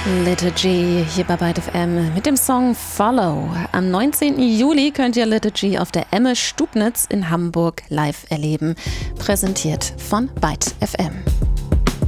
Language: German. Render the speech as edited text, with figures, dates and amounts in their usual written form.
Liturgy hier bei Byte FM mit dem Song Follow. Am 19. Juli könnt ihr Liturgy auf der Emme Stubnitz in Hamburg live erleben. Präsentiert von Byte FM.